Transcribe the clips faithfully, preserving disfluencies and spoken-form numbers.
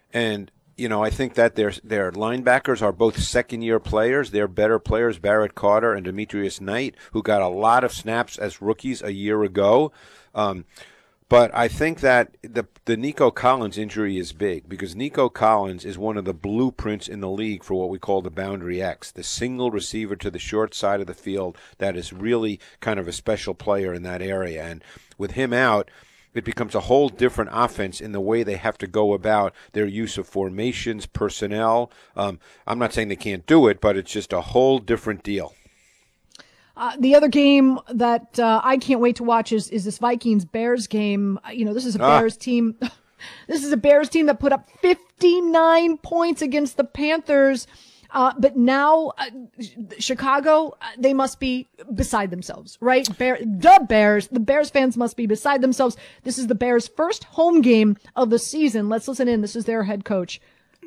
And you know, I think that their their linebackers are both second-year players. They're better players, Barrett Carter and Demetrius Knight, who got a lot of snaps as rookies a year ago. Um, but I think that the the Nico Collins injury is big because Nico Collins is one of the blueprints in the league for what we call the boundary X, the single receiver to the short side of the field that is really kind of a special player in that area. And with him out, it becomes a whole different offense in the way they have to go about their use of formations, personnel. Um, I'm not saying they can't do it, but it's just a whole different deal. Uh, the other game that uh, I can't wait to watch is, is this Vikings-Bears game. You know, this is a Ah. Bears team. This is a Bears team that put up fifty-nine points against the Panthers. Uh, but now, uh, Chicago, uh, they must be beside themselves, right? Bear, the Bears, the Bears fans must be beside themselves. This is the Bears' first home game of the season. Let's listen in. This is their head coach.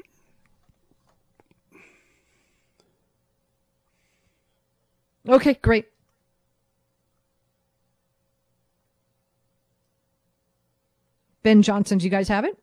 Okay, great. Ben Johnson, do you guys have it?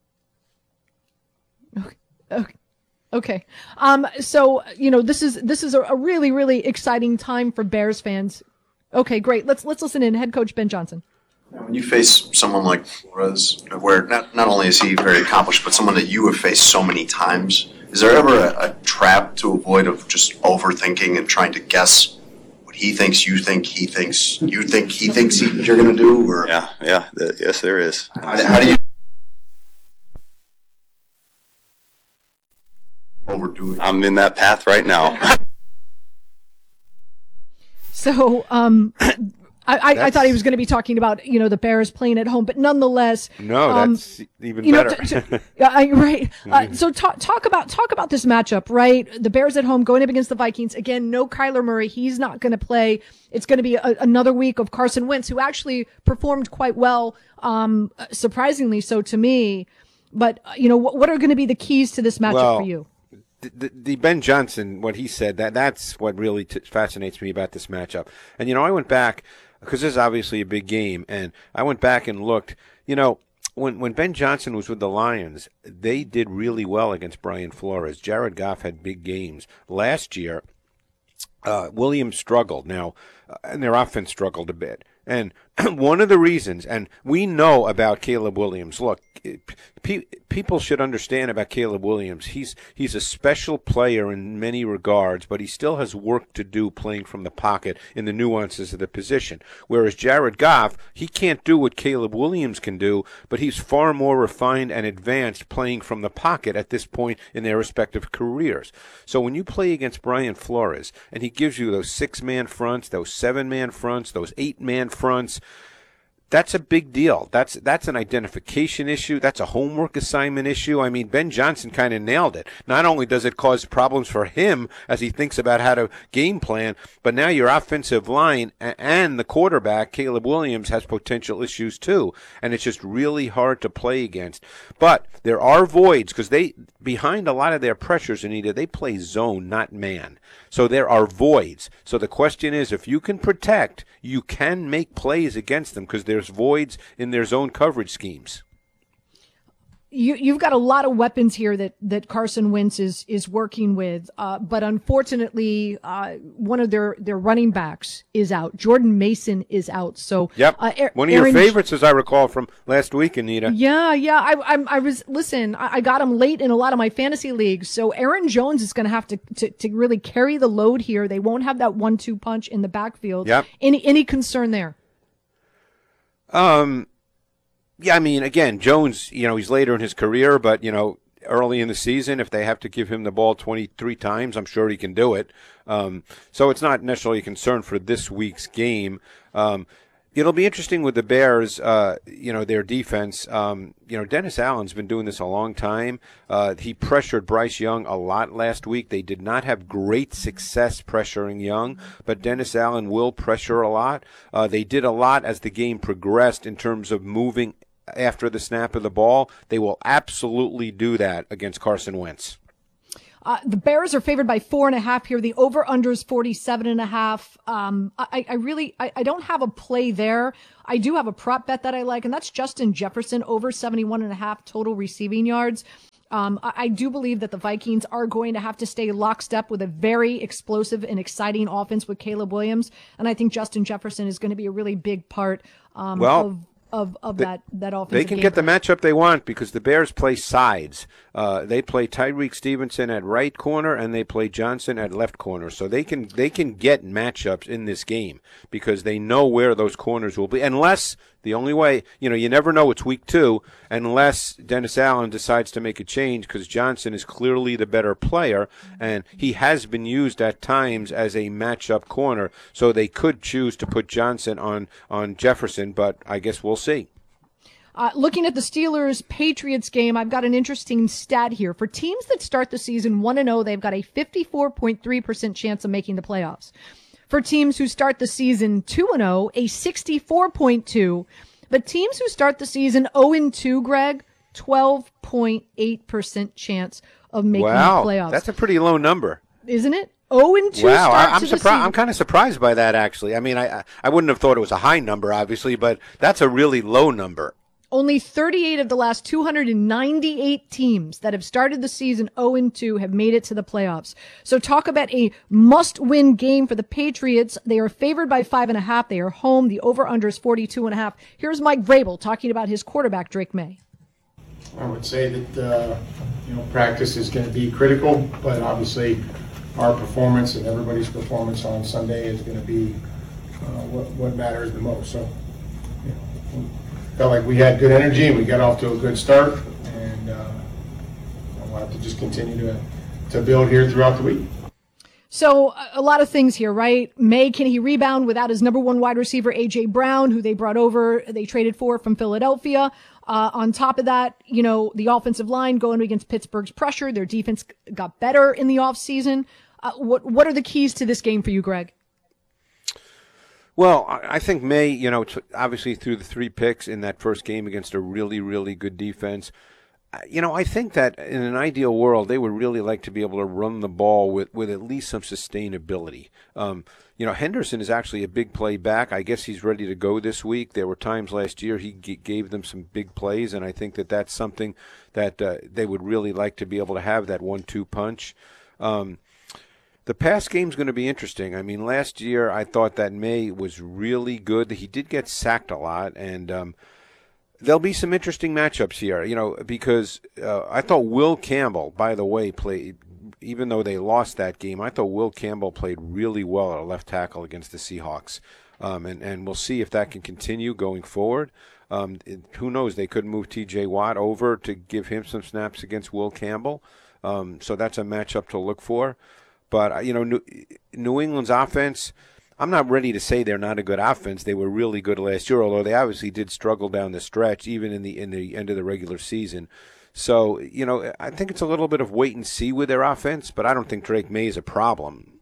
Okay. Okay. Okay. Um, so, you know, this is, this is a, a really, really exciting time for Bears fans. Okay, great. Let's, let's listen in. Head coach Ben Johnson. When you face someone like Flores, where not, not only is he very accomplished, but someone that you have faced so many times, is there ever a, a trap to avoid of just overthinking and trying to guess what he thinks, you think, he thinks, you think, he thinks he, you're going to do? Or Yeah, yeah, th- yes, there is. how, how do you overdo it? I'm in that path right now. So, um, I, I, I thought he was going to be talking about, you know, the Bears playing at home, but nonetheless, No, um, that's even you know, better. t- t- yeah, I- right. Uh, so talk, talk about, talk about this matchup, right? The Bears at home going up against the Vikings. Again, no Kyler Murray. He's not going to play. It's going to be a, another week of Carson Wentz, who actually performed quite well, um, surprisingly so to me. But, uh, you know, what, what are going to be the keys to this matchup Well, for you? The, the, the Ben Johnson, what he said, that that's what really t- fascinates me about this matchup. And, you know, I went back, because this is obviously a big game, and I went back and looked. You know, when when Ben Johnson was with the Lions, they did really well against Brian Flores. Jared Goff had big games. Last year, uh, Williams struggled. Now, uh, and their offense struggled a bit. And one of the reasons, and we know about Caleb Williams, look, pe- people should understand about Caleb Williams. He's he's a special player in many regards, but he still has work to do playing from the pocket in the nuances of the position. Whereas Jared Goff, he can't do what Caleb Williams can do, but he's far more refined and advanced playing from the pocket at this point in their respective careers. So when you play against Brian Flores, and he gives you those six-man fronts, those seven-man fronts, those eight-man fronts, that's a big deal. That's that's an identification issue. That's a homework assignment issue. I mean, Ben Johnson kind of nailed it. Not only does it cause problems for him as he thinks about how to game plan, but now your offensive line and the quarterback, Caleb Williams, has potential issues too. And it's just really hard to play against. But there are voids because they, behind a lot of their pressures, Anita, they play zone, not man. So there are voids. So the question is, if you can protect, you can make plays against them because there's voids in their zone coverage schemes. You, you've got a lot of weapons here that, that Carson Wentz is, is working with. Uh, but unfortunately, uh, one of their, their running backs is out. Jordan Mason is out. So, yep. uh, A- one of Aaron, your favorites, as I recall from last week, Anita. Yeah, yeah. I, I, I was, listen, I, I got him late in a lot of my fantasy leagues. So Aaron Jones is going to have to, to, to really carry the load here. They won't have that one, two punch in the backfield. Yep. Any, any concern there? Um, yeah, I mean, again, Jones, you know, he's later in his career, but, you know, early in the season, if they have to give him the ball twenty-three times, I'm sure he can do it. Um, so it's not necessarily a concern for this week's game. Um, it'll be interesting with the Bears, uh, you know, their defense. Um, you know, Dennis Allen's been doing this a long time. Uh, he pressured Bryce Young a lot last week. They did not have great success pressuring Young, but Dennis Allen will pressure a lot. Uh, they did a lot as the game progressed in terms of moving after the snap of the ball. They will absolutely do that against Carson Wentz. Uh, the Bears are favored by four and a half here. The over-under is forty-seven and a half. Um, I, I really, I, I don't have a play there. I do have a prop bet that I like, and that's Justin Jefferson over seventy-one and a half total receiving yards. Um, I, I do believe that the Vikings are going to have to stay lockstep with a very explosive and exciting offense with Caleb Williams. And I think Justin Jefferson is going to be a really big part um, Well, of of, of they, that, that offensive They can game get the plan. matchup they want because the Bears play sides. Uh, they play Tyreek Stevenson at right corner and they play Johnson at left corner. So they can they can get matchups in this game because they know where those corners will be. Unless the only way, you know, you never know, it's week two, unless Dennis Allen decides to make a change because Johnson is clearly the better player and he has been used at times as a matchup corner. So they could choose to put Johnson on, on Jefferson, but I guess we'll see. Uh, looking at the Steelers-Patriots game, I've got an interesting stat here. For teams that start the season one and oh, they've got a fifty-four point three percent chance of making the playoffs. For teams who start the season two and oh, a sixty-four point two. But teams who start the season oh and two, Greg, twelve point eight percent chance of making Wow, the playoffs. that's a pretty low number. Isn't it? oh and two Wow, start I, I'm to the surprised. season. I'm kind of surprised by that, actually. I mean, I I wouldn't have thought it was a high number, obviously, but that's a really low number. Only thirty-eight of the last two hundred ninety-eight teams that have started the season oh and two have made it to the playoffs. So talk about a must-win game for the Patriots. They are favored by five and a half. They are home. The over-under is forty-two and a half. Here's Mike Vrabel talking about his quarterback, Drake May. I would say that, uh, you know, practice is going to be critical, but obviously our performance and everybody's performance on Sunday is going to be uh, what, what matters the most. So, you know, felt like we had good energy and we got off to a good start, and uh, we'll have to just continue to, to build here throughout the week. So a lot of things here, right? May, can he rebound without his number one wide receiver, A J Brown, who they brought over, they traded for from Philadelphia? Uh, on top of that, you know, the offensive line going against Pittsburgh's pressure. Their defense got better in the offseason. Uh, what, what are the keys to this game for you, Greg? Well, I I think May, you know, t- obviously threw the three picks in that first game against a really, really good defense. Uh, You know, I think that in an ideal world, they would really like to be able to run the ball with, with at least some sustainability. Um, you know, Henderson is actually a big play back. I guess he's ready to go this week. There were times last year he g- gave them some big plays, and I think that that's something that uh, they would really like to be able to have, that one two punch. Um, The pass game's going to be interesting. I mean, last year I thought that May was really good. He did get sacked a lot, and um, there'll be some interesting matchups here, you know, because uh, I thought Will Campbell, by the way, played, even though they lost that game, I thought Will Campbell played really well at left tackle against the Seahawks. Um, and, and we'll see if that can continue going forward. Um, it, who knows? They could move T J Watt over to give him some snaps against Will Campbell. Um, so that's a matchup to look for. But, you know, New, New England's offense, I'm not ready to say they're not a good offense. They were really good last year, although they obviously did struggle down the stretch, even in the in the end of the regular season. So, you know, I think it's a little bit of wait and see with their offense, but I don't think Drake May is a problem.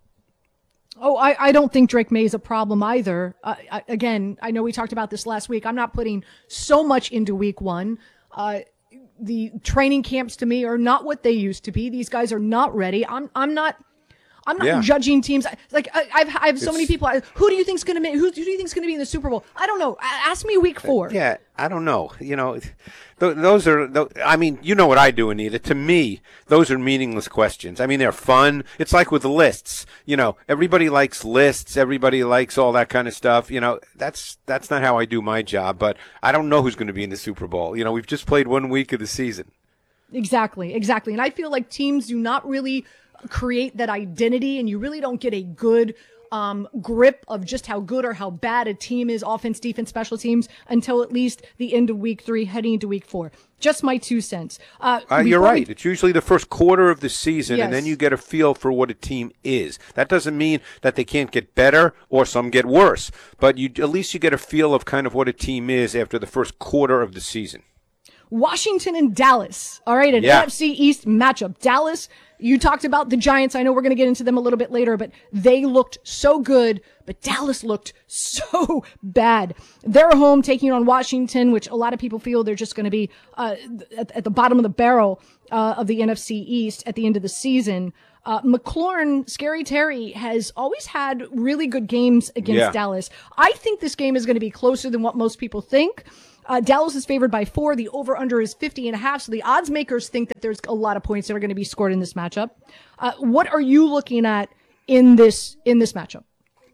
Oh, I, I don't think Drake May is a problem either. Uh, I, again, I know we talked about this last week. I'm not putting so much into week one. Uh, the training camps to me are not what they used to be. These guys are not ready. I'm I'm not I'm not Yeah. judging teams. Like I, I've I have so It's- many people. Who do you think's going to who, who do you think's going to be in the Super Bowl? I don't know. A- Ask me week four. Yeah, I don't know. You know, th- those are, th- I mean, you know what I do, Anita. To me, those are meaningless questions. I mean, they're fun. It's like with lists. You know, everybody likes lists. Everybody likes all that kind of stuff. You know, that's that's not how I do my job. But I don't know who's going to be in the Super Bowl. You know, we've just played one week of the season. Exactly, exactly. And I feel like teams do not really create that identity, and you really don't get a good um, grip of just how good or how bad a team is, offense, defense, special teams, until at least the end of week three, heading into week four. Just my two cents. Uh, Uh, you're before we- right. It's usually the first quarter of the season, and then Yes. you get a feel for what a team is. That doesn't mean that they can't get better or some get worse, but you at least you get a feel of kind of what a team is after the first quarter of the season. Washington and Dallas. All right, an Yeah. N F C East matchup. Dallas, you talked about the Giants. I know we're going to get into them a little bit later, but they looked so good, but Dallas looked so bad. They're home taking on Washington, which a lot of people feel they're just going to be uh, at, at the bottom of the barrel uh, of the N F C East at the end of the season. Uh, McLaurin, Scary Terry, has always had really good games against Yeah. Dallas. I think this game is going to be closer than what most people think. Uh, Dallas is favored by four. The over-under is fifty and a half. So the odds makers think that there's a lot of points that are going to be scored in this matchup. Uh, what are you looking at in this in this matchup?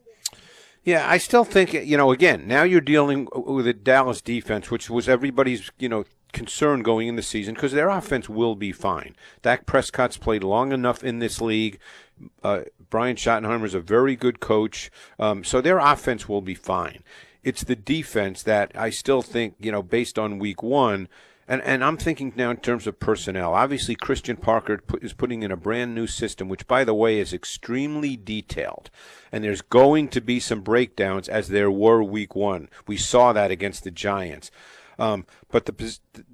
Yeah, I still think, you know, again, now you're dealing with a Dallas defense, which was everybody's, you know, concern going in the season, because their offense will be fine. Dak Prescott's played long enough in this league. Uh, Brian Schottenheimer is a very good coach, um, so their offense will be fine. It's the defense that I still think, you know, based on week one, and, and I'm thinking now in terms of personnel. Obviously, Christian Parker put, is putting in a brand new system, which, by the way, is extremely detailed. And there's going to be some breakdowns, as there were week one. We saw that against the Giants. Um, but the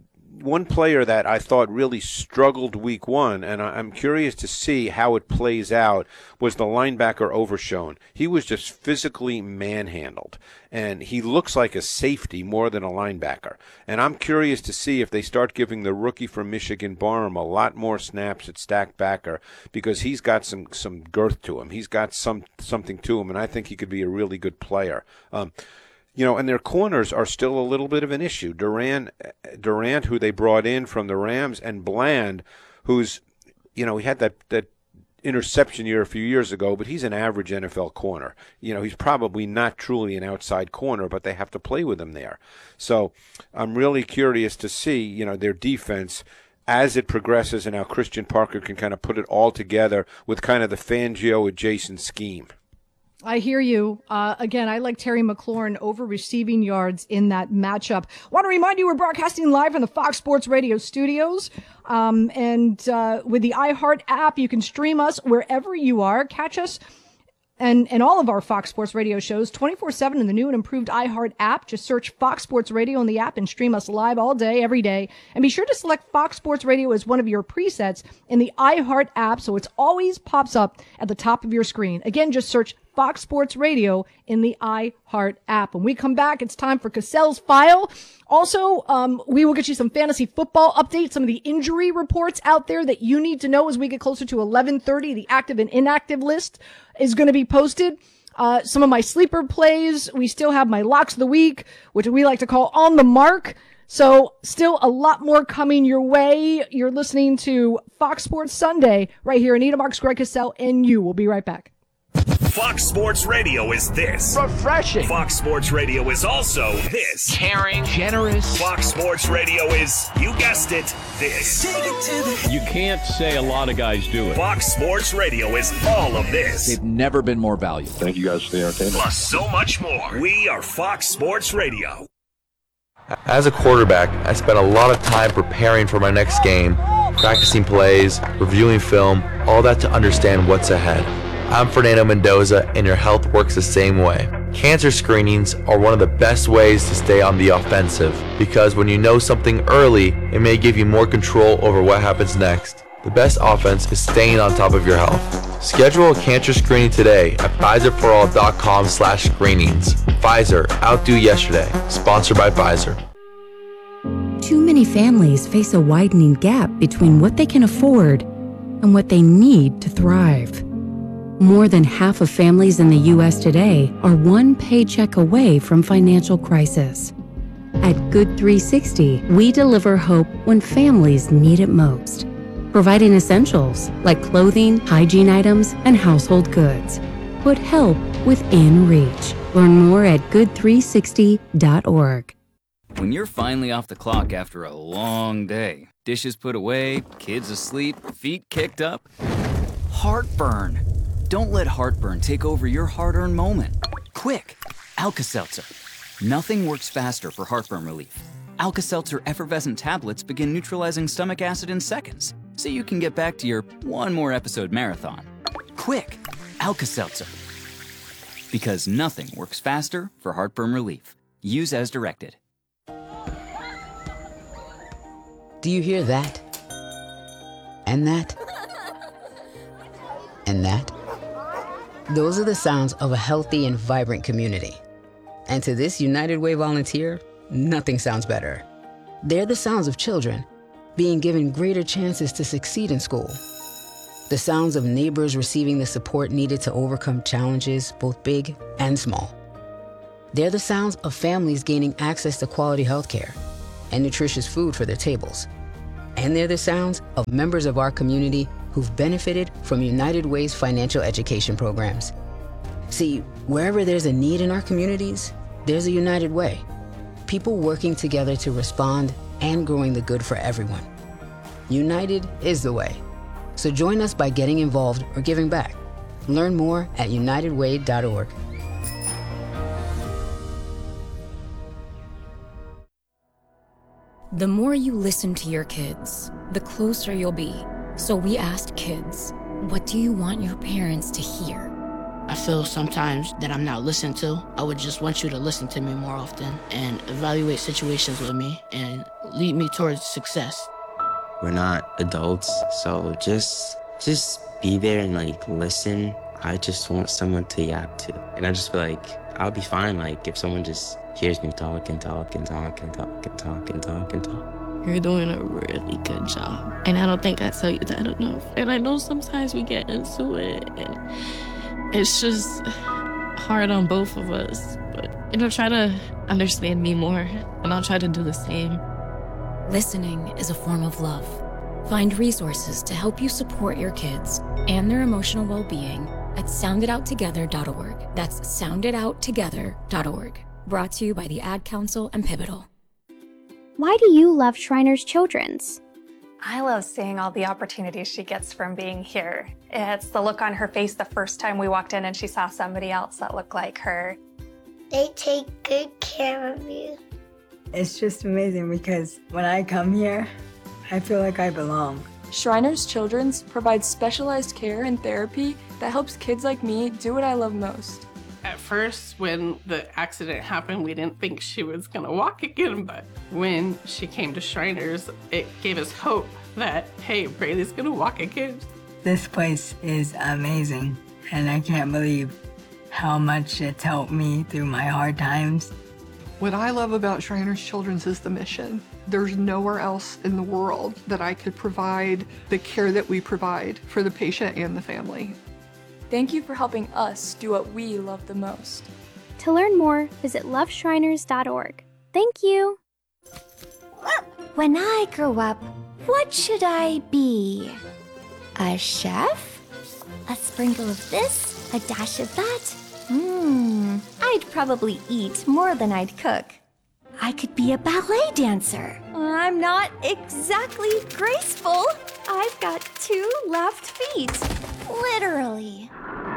one player that I thought really struggled week one, and I'm curious to see how it plays out, was the linebacker Overshown. He was just physically manhandled, and he looks like a safety more than a linebacker. And I'm curious to see if they start giving the rookie from Michigan, Barham, a lot more snaps at stack backer, because he's got some, some girth to him. He's got some something to him, and I think he could be a really good player. Um, You know, and their corners are still a little bit of an issue. Durant, Durant, who they brought in from the Rams, and Bland, who's, you know, he had that, that interception year a few years ago, but he's an average N F L corner. You know, he's probably not truly an outside corner, but they have to play with him there. So I'm really curious to see, you know, their defense as it progresses, and how Christian Parker can kind of put it all together with kind of the Fangio adjacent scheme. I hear you. Uh, again, I like Terry McLaurin over receiving yards in that matchup. Want to remind you, we're broadcasting live from the Fox Sports Radio studios. Um, and uh, with the iHeart app, you can stream us wherever you are. Catch us and, and all of our Fox Sports Radio shows twenty-four seven in the new and improved iHeart app. Just search Fox Sports Radio in the app and stream us live all day, every day. And be sure to select Fox Sports Radio as one of your presets in the iHeart app, so it always pops up at the top of your screen. Again, just search Fox Sports Radio in the iHeart app. When we come back, it's time for Cassell's File. Also, um, we will get you some fantasy football updates, some of the injury reports out there that you need to know as we get closer to eleven thirty. The active and inactive list is going to be posted. Uh, some of my sleeper plays. We still have my locks of the week, which we like to call On the Mark. So still a lot more coming your way. You're listening to Fox Sports Sunday right here. Anita Marks, Greg Cassell, and you. We'll be right back. Fox Sports Radio is this. Refreshing. Fox Sports Radio is also this. Caring. Generous. Fox Sports Radio is, you guessed it, this. Take it to the... You can't say a lot of guys do it. Fox Sports Radio is all of this. They've never been more valuable. Thank you guys for the entertainment. Plus so much more. We are Fox Sports Radio. As a quarterback, I spent a lot of time preparing for my next game, practicing plays, reviewing film, all that to understand what's ahead. I'm Fernando Mendoza, and your health works the same way. Cancer screenings are one of the best ways to stay on the offensive, because when you know something early, it may give you more control over what happens next. The best offense is staying on top of your health. Schedule a cancer screening today at Pfizer for all dot com slash screenings. Pfizer, outdo yesterday. Sponsored by Pfizer. Too many families face a widening gap between what they can afford and what they need to thrive. More than half of families in the U S today are one paycheck away from financial crisis. At Good three sixty, we deliver hope when families need it most, providing essentials like clothing, hygiene items, and household goods. Put help within reach. Learn more at good three sixty dot org. When you're finally off the clock after a long day, dishes put away, kids asleep, feet kicked up, heartburn. Don't let heartburn take over your hard-earned moment. Quick, Alka-Seltzer. Nothing works faster for heartburn relief. Alka-Seltzer effervescent tablets begin neutralizing stomach acid in seconds, so you can get back to your one more episode marathon. Quick, Alka-Seltzer. Because nothing works faster for heartburn relief. Use as directed. Do you hear that? And that? And that? Those are the sounds of a healthy and vibrant community. And to this United Way volunteer, nothing sounds better. They're the sounds of children being given greater chances to succeed in school. The sounds of neighbors receiving the support needed to overcome challenges, both big and small. They're the sounds of families gaining access to quality health care and nutritious food for their tables. And they're the sounds of members of our community who've benefited from United Way's financial education programs. See, wherever there's a need in our communities, there's a United Way. People working together to respond and growing the good for everyone. United is the way. So join us by getting involved or giving back. Learn more at united way dot org. The more you listen to your kids, the closer you'll be. So we asked kids, what do you want your parents to hear? I feel sometimes that I'm not listened to. I would just want you to listen to me more often and evaluate situations with me and lead me towards success. We're not adults, so just just be there and like listen. I just want someone to yap to. And I just feel like I'll be fine like if someone just hears me talk and talk and talk and talk and talk and talk and talk. You're doing a really good job. And I don't think I tell you that enough. And I know sometimes we get into it and it's just hard on both of us. But, you know, try to understand me more and I'll try to do the same. Listening is a form of love. Find resources to help you support your kids and their emotional well-being at sound it out together dot org. That's sound it out together dot org. Brought to you by the Ad Council and Pivotal. Why do you love Shriners Children's? I love seeing all the opportunities she gets from being here. It's the look on her face the first time we walked in and she saw somebody else that looked like her. They take good care of you. It's just amazing because when I come here, I feel like I belong. Shriners Children's provides specialized care and therapy that helps kids like me do what I love most. At first, when the accident happened, we didn't think she was gonna walk again, but when she came to Shriners, it gave us hope that, hey, Braylee's gonna walk again. This place is amazing, and I can't believe how much it's helped me through my hard times. What I love about Shriners Children's is the mission. There's nowhere else in the world that I could provide the care that we provide for the patient and the family. Thank you for helping us do what we love the most. To learn more, visit love shriners dot org. Thank you. When I grow up, what should I be? A chef? A sprinkle of this, a dash of that? Hmm, I'd probably eat more than I'd cook. I could be a ballet dancer. I'm not exactly graceful. I've got two left feet. Literally.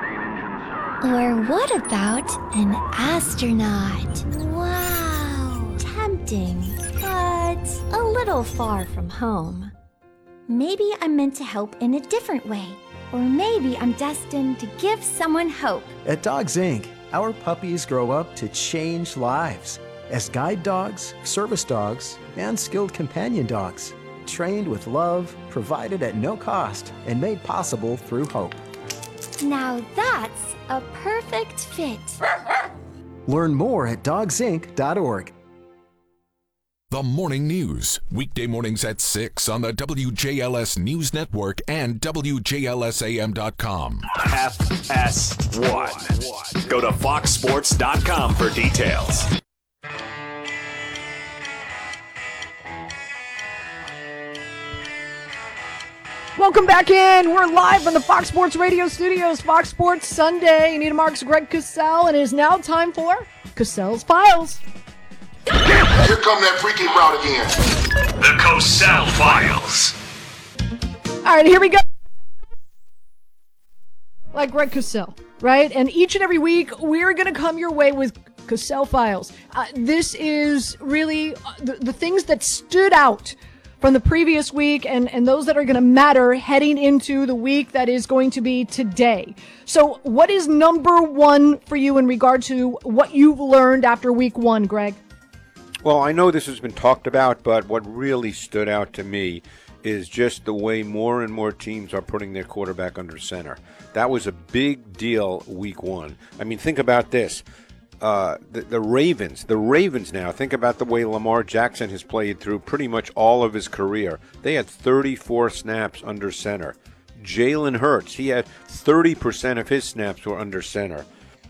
Or what about an astronaut? Wow. Tempting, but a little far from home. Maybe I'm meant to help in a different way. Or maybe I'm destined to give someone hope. At Dogs Incorporated, our puppies grow up to change lives as guide dogs, service dogs, and skilled companion dogs, trained with love, provided at no cost, and made possible through hope. Now that's a perfect fit. Learn more at dogs inc dot org. The Morning News, weekday mornings at six on the W J L S News Network and W J L S A M dot com. F S one. Go to fox sports dot com for details. Welcome back in. We're live from the Fox Sports Radio studios. Fox Sports Sunday. Anita Marks, Greg Cosell, and it is now time for Cosell's Files. Here come that freaky route again. The Cosell Files. All right, here we go. Like Greg Cosell, right? And each and every week, we're going to come your way with Cosell Files. Uh, this is really uh, the, the things that stood out from the previous week and, and those that are going to matter heading into the week that is going to be today. So what is number one for you in regard to what you've learned after week one, Greg? Well, I know this has been talked about, but what really stood out to me is just the way more and more teams are putting their quarterback under center. That was a big deal week one. I mean, think about this. Uh, the, the Ravens, the Ravens now, think about the way Lamar Jackson has played through pretty much all of his career. They had thirty-four snaps under center. Jalen Hurts, he had thirty percent of his snaps were under center.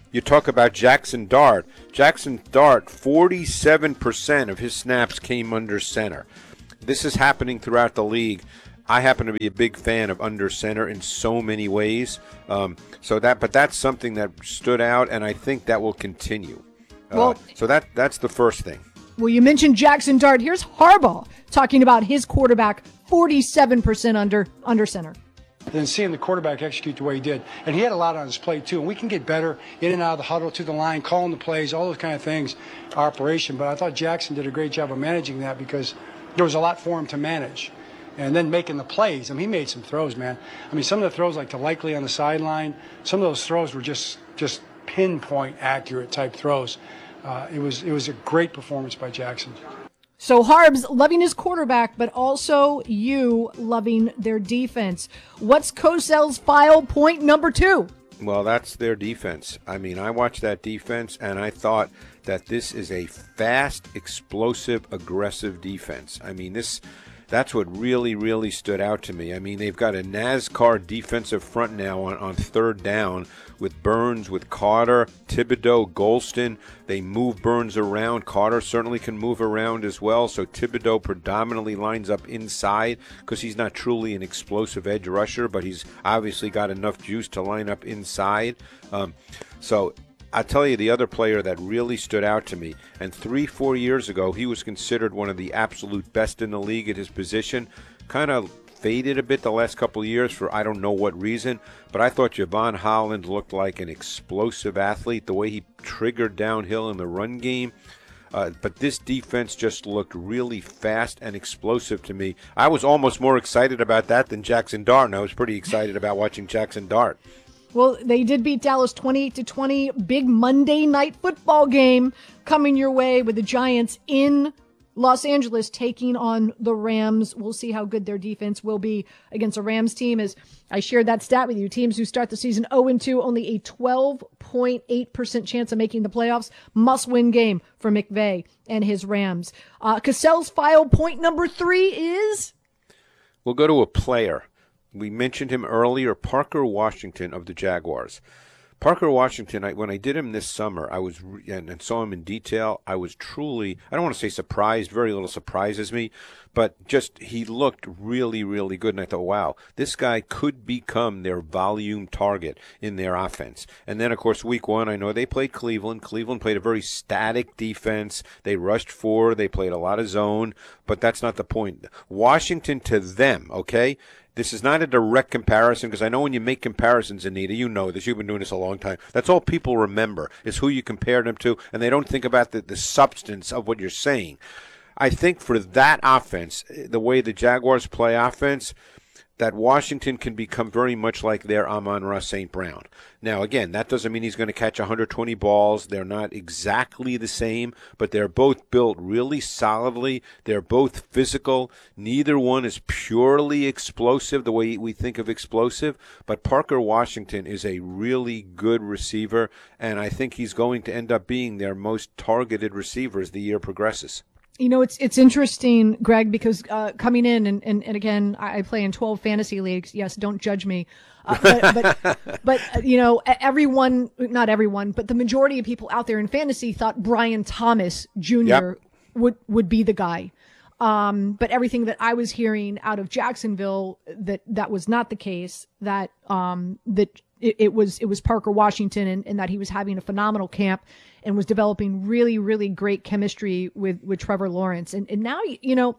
You talk about Jackson Dart. Jackson Dart, forty-seven percent of his snaps came under center. This is happening throughout the league. I happen to be a big fan of under center in so many ways. Um, so that, but that's something that stood out, and I think that will continue. Well, uh, so that that's the first thing. Well, you mentioned Jackson Dart. Here's Harbaugh talking about his quarterback, forty-seven percent under under center. Than seeing the quarterback execute the way he did. And he had a lot on his plate, too. And we can get better in and out of the huddle, to the line, calling the plays, all those kind of things, our operation. But I thought Jackson did a great job of managing that because there was a lot for him to manage. And then making the plays. I mean, he made some throws, man. I mean, some of the throws, like to Likely on the sideline, some of those throws were just just pinpoint accurate type throws. Uh, it was it was a great performance by Jackson. So Harbs loving his quarterback, but also you loving their defense. What's Cosell's file point number two? Well, that's their defense. I mean, I watched that defense, and I thought that this is a fast, explosive, aggressive defense. I mean, this that's what really, really stood out to me. I mean, they've got a NASCAR defensive front now on, on third down with Burns, with Carter, Thibodeau, Golston. They move Burns around. Carter certainly can move around as well. So Thibodeau predominantly lines up inside because he's not truly an explosive edge rusher, but he's obviously got enough juice to line up inside. Um, so I'll tell you the other player that really stood out to me, and three, four years ago, he was considered one of the absolute best in the league at his position. Kind of faded a bit the last couple of years for I don't know what reason, but I thought Javon Holland looked like an explosive athlete, the way he triggered downhill in the run game. Uh, but this defense just looked really fast and explosive to me. I was almost more excited about that than Jackson Dart, and I was pretty excited about watching Jackson Dart. Well, they did beat Dallas twenty-eight to twenty. Big Monday night football game coming your way with the Giants in Los Angeles taking on the Rams. We'll see how good their defense will be against a Rams team. As I shared that stat with you, teams who start the season oh and two, only a twelve point eight percent chance of making the playoffs. Must-win game for McVay and his Rams. Uh, Cassell's file point number three is? We'll go to a player. We mentioned him earlier, Parker Washington of the Jaguars. Parker Washington, I, when I did him this summer, I was and, and saw him in detail, I was truly, I don't want to say surprised, very little surprises me, but just he looked really, really good. And I thought, wow, this guy could become their volume target in their offense. And then, of course, week one, I know they played Cleveland. Cleveland played a very static defense. They rushed four. They played a lot of zone, but that's not the point. Washington to them, okay? This is not a direct comparison because I know when you make comparisons, Anita, you know this. You've been doing this a long time. That's all people remember is who you compare them to, and they don't think about the, the substance of what you're saying. I think for that offense, the way the Jaguars play offense, that Washington can become very much like their Amon-Ra Saint Brown. Now, again, that doesn't mean he's going to catch one hundred twenty balls. They're not exactly the same, but they're both built really solidly. They're both physical. Neither one is purely explosive the way we think of explosive, but Parker Washington is a really good receiver, and I think he's going to end up being their most targeted receiver as the year progresses. You know, it's it's interesting, Greg, because uh, coming in, and, and, and again, I play in twelve fantasy leagues. Yes, don't judge me. Uh, but, but, but uh, you know, everyone, not everyone, but the majority of people out there in fantasy thought Brian Thomas Junior Yep. would, would be the guy. Um, but everything that I was hearing out of Jacksonville, that that was not the case, that um, that it, it was it was Parker Washington, and, and that he was having a phenomenal camp and was developing really, really great chemistry with, with Trevor Lawrence. And and now, you know,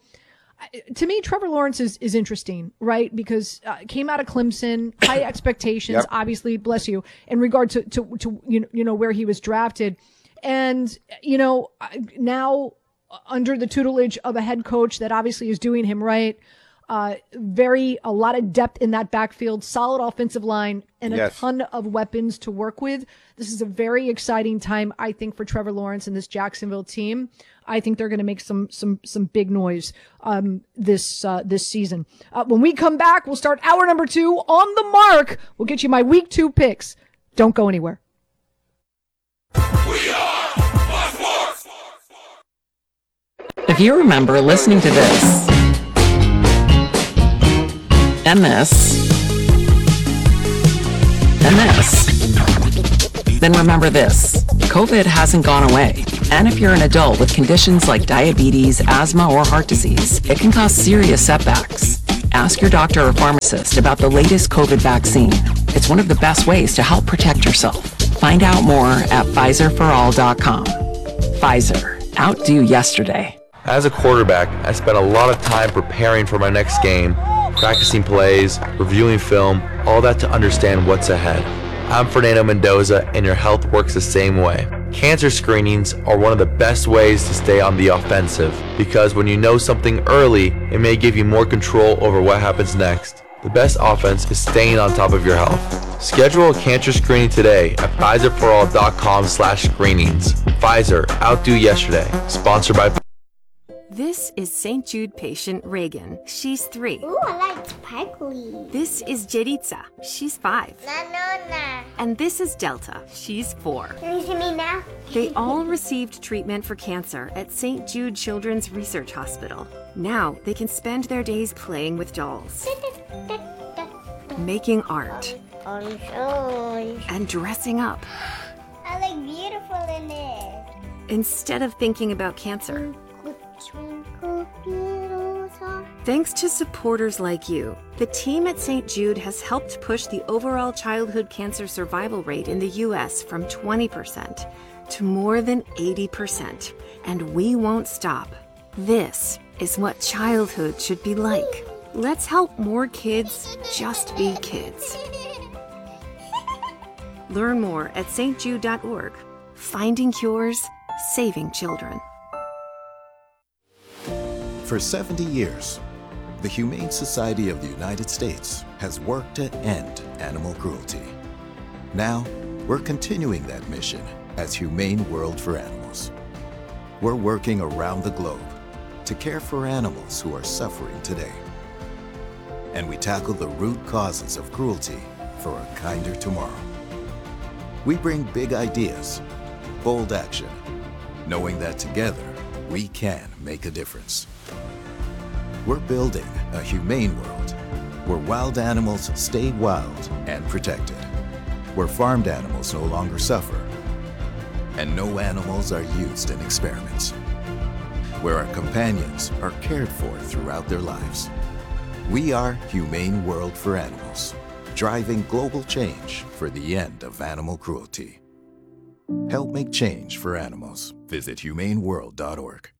to me, Trevor Lawrence is, is interesting, right? Because uh, came out of Clemson, high expectations, yep. obviously, bless you, in regard to, to, to you know, you know, where he was drafted. And, you know, now under the tutelage of a head coach that obviously is doing him right, Uh, very, a lot of depth in that backfield, solid offensive line, and a yes. ton of weapons to work with. This is a very exciting time, I think, for Trevor Lawrence and this Jacksonville team. I think they're going to make some, some, some big noise, um, this, uh, this season. Uh, when we come back, we'll start hour number two on the mark. We'll get you my week two picks. Don't go anywhere. We are Fox Sports. If you remember listening to this, and this, and this, then remember this. COVID hasn't gone away. And if you're an adult with conditions like diabetes, asthma, or heart disease, it can cause serious setbacks. Ask your doctor or pharmacist about the latest COVID vaccine. It's one of the best ways to help protect yourself. Find out more at Pfizer for all dot com. Pfizer. Outdo yesterday. As a quarterback, I spent a lot of time preparing for my next game, practicing plays, reviewing film, all that to understand what's ahead. I'm Fernando Mendoza, and your health works the same way. Cancer screenings are one of the best ways to stay on the offensive, because when you know something early, it may give you more control over what happens next. The best offense is staying on top of your health. Schedule a cancer screening today at Pfizer for all dot com slash screenings. Pfizer, outdo yesterday. Sponsored by This is Saint Jude patient Reagan. She's three. Ooh, I like sparkly. This is Jeritza. She's five. Nanona. And this is Delta. She's four. Can you see me now? They all received treatment for cancer at Saint Jude Children's Research Hospital. Now they can spend their days playing with dolls, making art, and dressing up. I look beautiful in it. Instead of thinking about cancer. Thanks to supporters like you, the team at Saint Jude has helped push the overall childhood cancer survival rate in the U S from twenty percent to more than eighty percent. And we won't stop. This is what childhood should be like. Let's help more kids just be kids. Learn more at S T jude dot org. Finding cures, saving children. For seventy years, the Humane Society of the United States has worked to end animal cruelty. Now, we're continuing that mission as Humane World for Animals. We're working around the globe to care for animals who are suffering today. And we tackle the root causes of cruelty for a kinder tomorrow. We bring big ideas, bold action, knowing that together we can make a difference. We're building a humane world where wild animals stay wild and protected, where farmed animals no longer suffer, and no animals are used in experiments, where our companions are cared for throughout their lives. We are Humane World for Animals, driving global change for the end of animal cruelty. Help make change for animals. Visit humane world dot org.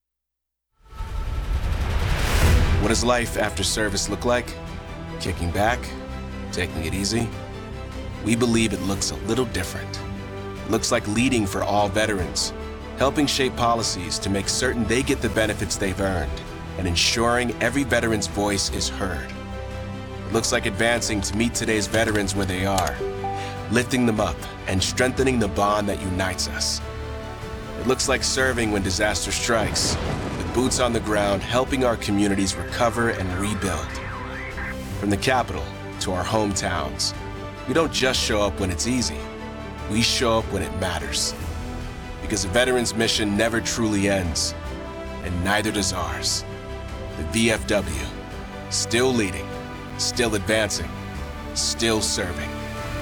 What does life after service look like? Kicking back? Taking it easy? We believe it looks a little different. It looks like leading for all veterans, helping shape policies to make certain they get the benefits they've earned, and ensuring every veteran's voice is heard. It looks like advancing to meet today's veterans where they are, lifting them up and strengthening the bond that unites us. It looks like serving when disaster strikes, with boots on the ground helping our communities recover and rebuild. From the capital to our hometowns, we don't just show up when it's easy, we show up when it matters. Because a veteran's mission never truly ends, and neither does ours. The V F W, still leading, still advancing, still serving.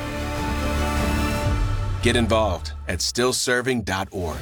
Get involved at still serving dot org.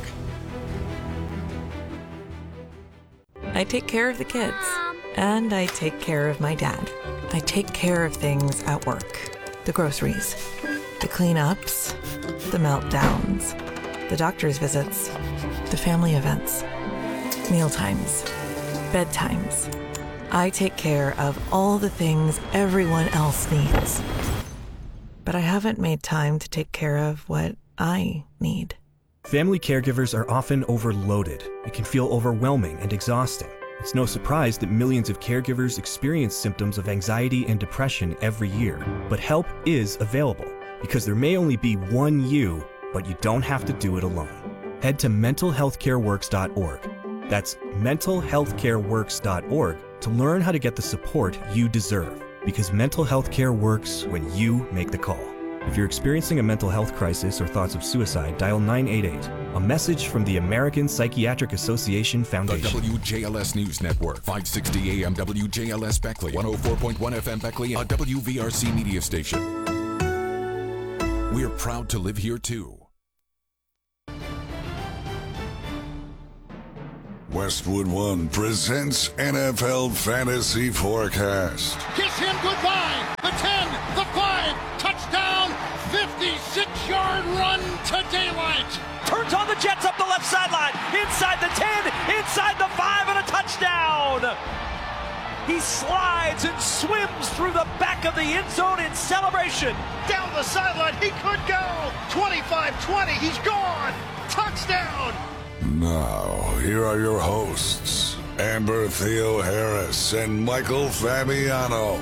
I take care of the kids, and I take care of my dad. I take care of things at work. The groceries, the cleanups, the meltdowns, the doctor's visits, the family events, mealtimes, bedtimes. I take care of all the things everyone else needs. But I haven't made time to take care of what I need. Family caregivers are often overloaded. It can feel overwhelming and exhausting. It's no surprise that millions of caregivers experience symptoms of anxiety and depression every year. But help is available, because there may only be one you, but you don't have to do it alone. Head to mental health care works dot org. That's mental health care works dot org to learn how to get the support you deserve, because mental health care works when you make the call. If you're experiencing a mental health crisis or thoughts of suicide, dial nine eight eight. A message from the American Psychiatric Association Foundation. The W J L S News Network, five sixty A M W J L S Beckley, one oh four point one F M Beckley, a W V R C media station. We're proud to live here too. Westwood One presents N F L Fantasy Forecast. Kiss him goodbye. The ten, the five, touchdown, fifty-six-yard run to daylight. Turns on the Jets up the left sideline, inside the ten, inside the five, and a touchdown. He slides and swims through the back of the end zone in celebration. Down the sideline, he could go. twenty-five twenty, he's gone. Touchdown. Now, here are your hosts, Amber Theo Harris and Michael Fabiano.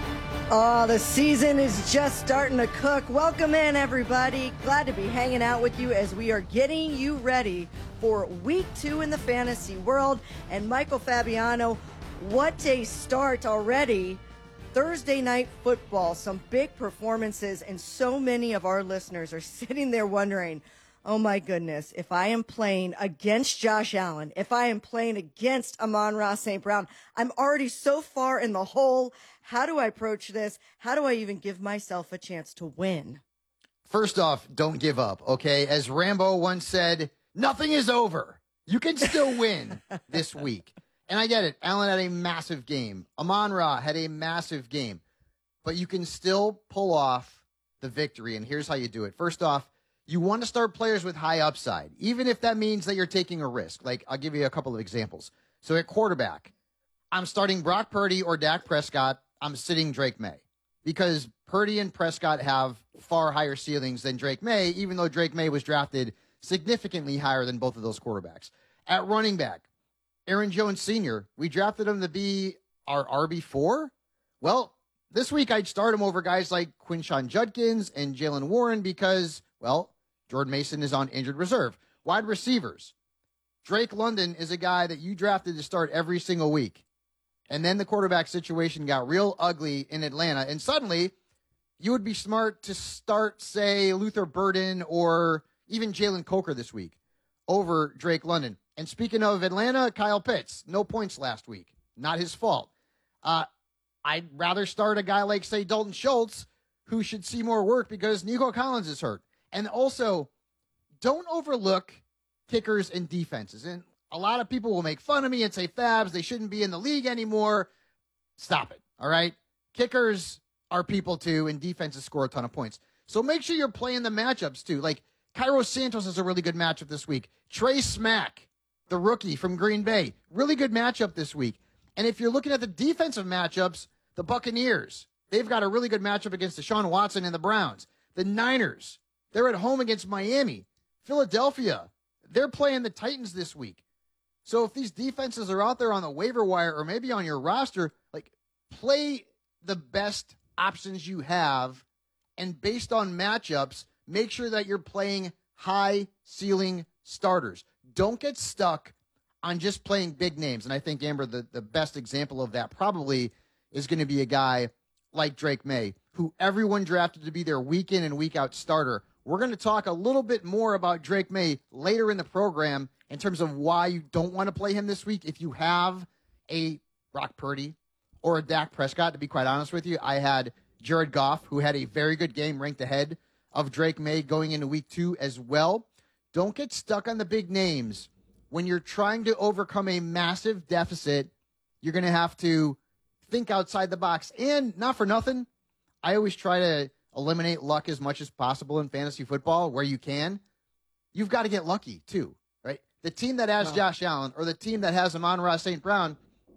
Oh, the season is just starting to cook. Welcome in, everybody. Glad to be hanging out with you as we are getting you ready for week two in the fantasy world. And Michael Fabiano, what a start already. Thursday night football, some big performances, and so many of our listeners are sitting there wondering, oh my goodness, if I am playing against Josh Allen, if I am playing against Amon-Ra Saint Brown, I'm already so far in the hole. How do I approach this? How do I even give myself a chance to win? First off, don't give up, okay? As Rambo once said, nothing is over. You can still win this week. And I get it. Allen had a massive game. Amon-Ra had a massive game. But you can still pull off the victory, and here's how you do it. First off, you want to start players with high upside, even if that means that you're taking a risk. Like, I'll give you a couple of examples. So at quarterback, I'm starting Brock Purdy or Dak Prescott. I'm sitting Drake May because Purdy and Prescott have far higher ceilings than Drake May, even though Drake May was drafted significantly higher than both of those quarterbacks. At running back, Aaron Jones Senior, we drafted him to be our R B four. Well, this week I'd start him over guys like Quinshon Judkins and Jalen Warren because, well, Jordan Mason is on injured reserve. Wide receivers, Drake London is a guy that you drafted to start every single week. And then the quarterback situation got real ugly in Atlanta. And suddenly, you would be smart to start, say, Luther Burden or even Jalen Coker this week over Drake London. And speaking of Atlanta, Kyle Pitts, no points last week. Not his fault. Uh, I'd rather start a guy like, say, Dalton Schultz, who should see more work because Nico Collins is hurt. And also, don't overlook kickers and defenses. And a lot of people will make fun of me and say, Fabs, they shouldn't be in the league anymore. Stop it, all right? Kickers are people too, and defenses score a ton of points. So make sure you're playing the matchups too. Like, Cairo Santos is a really good matchup this week. Trey Smack, the rookie from Green Bay, really good matchup this week. And if you're looking at the defensive matchups, the Buccaneers, they've got a really good matchup against Deshaun Watson and the Browns. The Niners, they're at home against Miami. Philadelphia, they're playing the Titans this week. So if these defenses are out there on the waiver wire or maybe on your roster, like, play the best options you have, and based on matchups, make sure that you're playing high ceiling starters. Don't get stuck on just playing big names. And I think, Amber, the, the best example of that probably is going to be a guy like Drake May, who everyone drafted to be their week in and week out starter. We're going to talk a little bit more about Drake May later in the program in terms of why you don't want to play him this week. If you have a Brock Purdy or a Dak Prescott, to be quite honest with you, I had Jared Goff, who had a very good game, ranked ahead of Drake May going into week two as well. Don't get stuck on the big names. When you're trying to overcome a massive deficit, you're going to have to think outside the box. And not for nothing, I always try to eliminate luck as much as possible in fantasy football where you can. You've got to get lucky too, right? The team that has wow. Josh Allen or the team that has Amon-Ra Saint Brown,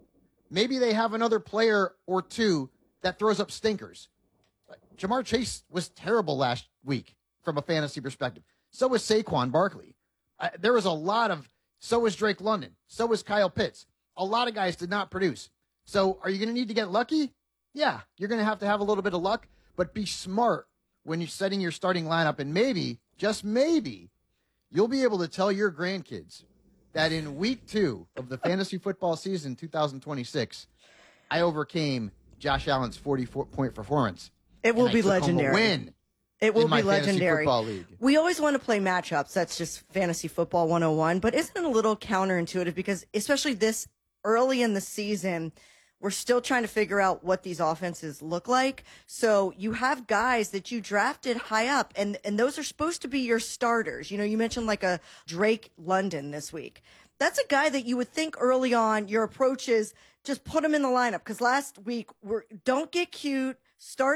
maybe they have another player or two that throws up stinkers. Jamar Chase was terrible last week from a fantasy perspective. So was Saquon Barkley. Uh, there was a lot of, so was Drake London. So was Kyle Pitts. A lot of guys did not produce. So are you going to need to get lucky? Yeah, you're going to have to have a little bit of luck, but be smart when you're setting your starting lineup. And maybe, just maybe, you'll be able to tell your grandkids that in week two of the fantasy football season two thousand twenty-six, I overcame Josh Allen's forty-four point performance. It will be legendary. Win. It will be legendary. League. We always want to play matchups. That's just fantasy football one oh one. But isn't it a little counterintuitive? Because especially this early in the season, we're still trying to figure out what these offenses look like. So you have guys that you drafted high up, and, and those are supposed to be your starters. You know, you mentioned like a Drake London this week. that's a guy that you would think early on your approach is just put him in the lineup. Because last week, we're, don't get cute, start